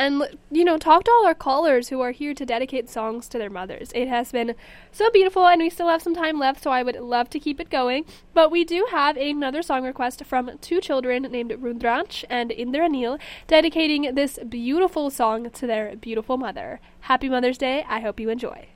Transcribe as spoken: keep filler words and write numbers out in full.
and, you know, talk to all our callers who are here to dedicate songs to their mothers. It has been so beautiful, and we still have some time left, so I would love to keep it going. But we do have another song request from two children named Rundrach and Indranil, dedicating this beautiful song to their beautiful mother. Happy Mother's Day. I hope you enjoy.